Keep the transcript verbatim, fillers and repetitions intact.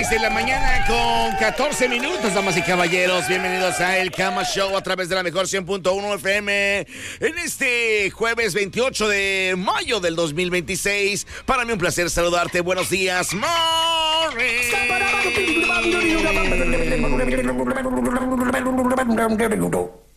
seis de la mañana con catorce minutos, damas y caballeros. Bienvenidos a El Cama Show a través de la mejor cien punto uno F M en este jueves veintiocho de mayo del dos mil veintiséis. Para mí un placer saludarte. Buenos días, Morning.